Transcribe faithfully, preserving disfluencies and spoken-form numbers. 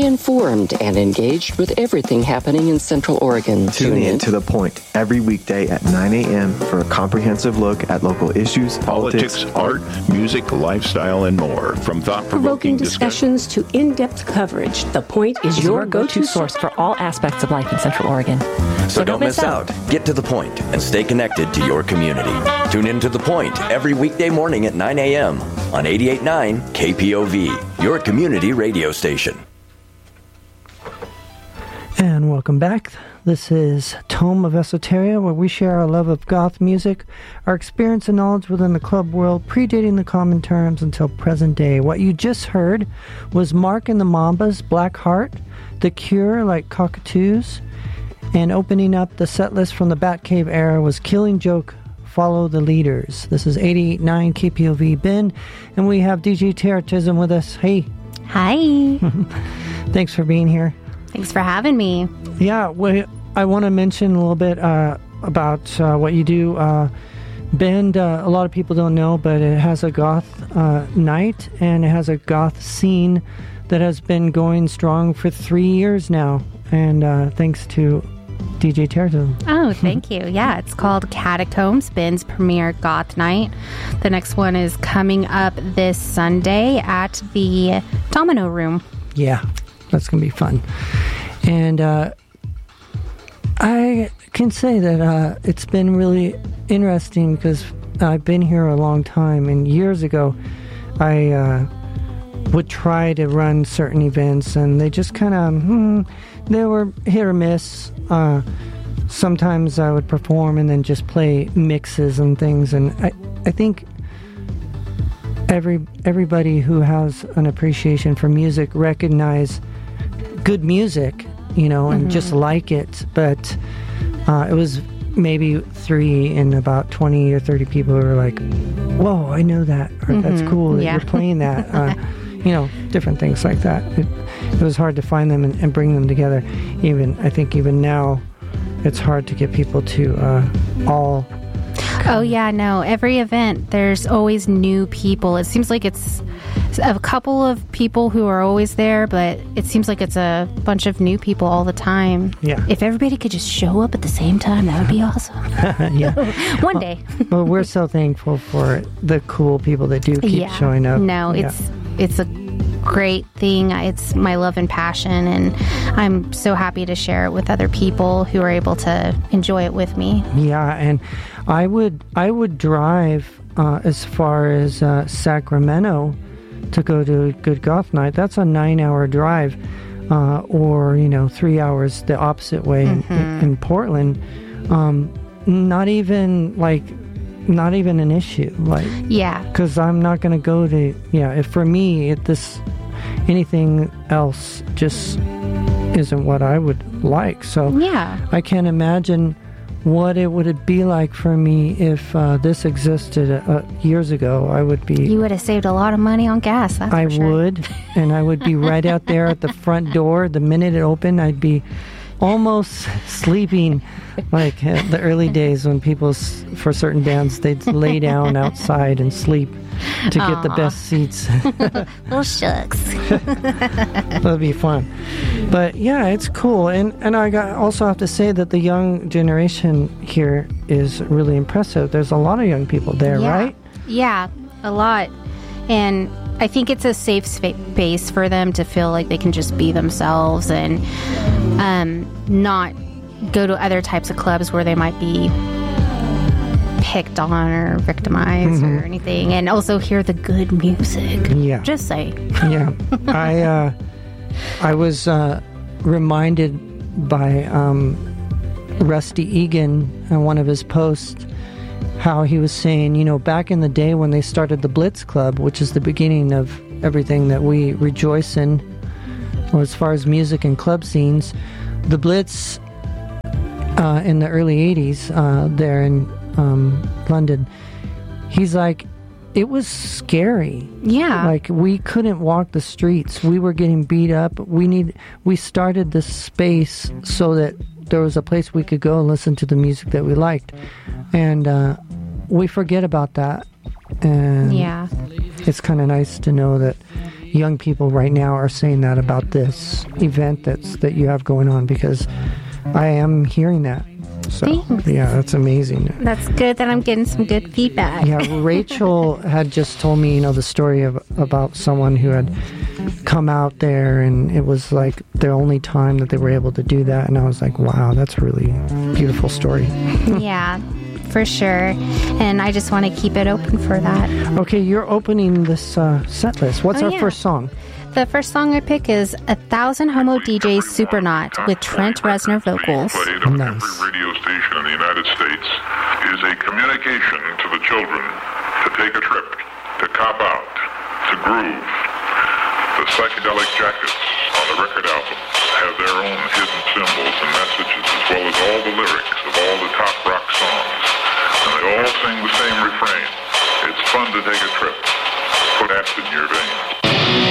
informed and engaged with everything happening in Central Oregon. Tune, Tune in, in to The Point every weekday at nine a.m. for a comprehensive look at local issues, politics, politics art, music, lifestyle, and more. From thought-provoking discussions to in-depth coverage, The Point is your go-to source for all aspects of life in Central Oregon. So, so don't, don't miss out. out. Get to The Point and stay connected to your community. Tune in to The Point every weekday morning at nine a.m. on eighty-eight point nine K P O V, your community radio station. And welcome back. This is Tome of Esoteria, where we share our love of goth music, our experience and knowledge within the club world, predating the common terms until present day. What you just heard was Mark and the Mambas, Black Heart, The Cure, Like Cockatoos, and opening up the set list from the Batcave era was Killing Joke, Follow the Leaders. This is eighty-eight point nine K P O V Bend, and we have D J Terrorism with us. Hey. Hi. Thanks for being here. Thanks for having me. Yeah, we, I want to mention a little bit uh, about uh, what you do. Uh, Bend, uh, a lot of people don't know, but it has a goth uh, night, and it has a goth scene that has been going strong for three years now, and uh, thanks to D J Terrorism. Oh, thank you. Yeah, it's called Catacombs, Bend's premier goth night. The next one is coming up this Sunday at the Domino Room. Yeah, that's going to be fun. And uh, I can say that uh, it's been really interesting because I've been here a long time, and years ago I uh, would try to run certain events, and they just kind of, hmm, they were hit or miss. Uh, sometimes I would perform and then just play mixes and things, and I, I think every everybody who has an appreciation for music recognize good music, you know, and mm-hmm. just like it. But uh, it was maybe three and about twenty or thirty people who were like, whoa, I know that, or mm-hmm. that's cool that yeah. you're playing that. Uh, you know, different things like that. It, it was hard to find them and, and bring them together. Even, I think even now, it's hard to get people to uh, all... Oh, yeah, no. Every event, there's always new people. It seems like it's a couple of people who are always there, but it seems like it's a bunch of new people all the time. Yeah. If everybody could just show up at the same time, that would be awesome. Yeah. One well, day. Well, we're so thankful for the cool people that do keep yeah. showing up. No, yeah. it's it's a great thing. It's my love and passion, and I'm so happy to share it with other people who are able to enjoy it with me. Yeah, and I would I would drive uh, as far as uh, Sacramento to go to a good goth night. That's a nine-hour drive, uh, or you know, three hours the opposite way mm-hmm. in, in Portland. Um, not even like. Not even an issue, like yeah, because I'm not going to go to yeah. If for me, it, this anything else just isn't what I would like. So yeah, I can't imagine what it would be like for me if uh, this existed uh, years ago. I would be. You would have saved a lot of money on gas. That's I for sure. would, and I would be right out there at the front door. The minute it opened, I'd be almost sleeping, like uh, the early days when people, s- for certain bands, they'd lay down outside and sleep to Aww. Get the best seats. Well, shucks. That'd be fun. But yeah, it's cool. And and I got, also have to say that the young generation here is really impressive. There's a lot of young people there, yeah. right? Yeah, a lot. And I think it's a safe space for them to feel like they can just be themselves and um, not go to other types of clubs where they might be picked on or victimized mm-hmm. or anything, and also hear the good music. Yeah. Just say. Yeah. I uh, I was uh, reminded by um, Rusty Egan on one of his posts how he was saying, you know, back in the day when they started the Blitz Club, which is the beginning of everything that we rejoice in, or as far as music and club scenes, the Blitz uh, in the early eighties uh, there in um, London, he's like, it was scary. Yeah. Like, we couldn't walk the streets. We were getting beat up. We need. We started this space so that there was a place we could go and listen to the music that we liked. And uh, we forget about that. And yeah. it's kind of nice to know that, young people right now are saying that about this event that's that you have going on, because I am hearing that. So, Thanks. yeah, that's amazing. That's good that I'm getting some good feedback. Yeah, Rachel had just told me, you know, the story of about someone who had come out there, and it was like the only time that they were able to do that, and I was like, wow, that's a really beautiful story. Yeah, for sure. And I just want to keep it open for that. Okay, you're opening this uh, set list. What's Oh, our yeah. first song? The first song I pick is A Thousand Homo D Js Supernaut with Trent Reznor vocals. Played on Nice. every radio station in the United States is a communication to the children to take a trip, to cop out, to groove. The psychedelic jackets on the record album have their own hidden symbols and messages, as well as all the lyrics of all the top rock songs. And they all sing the same refrain. It's fun to take a trip. Put acid in your veins.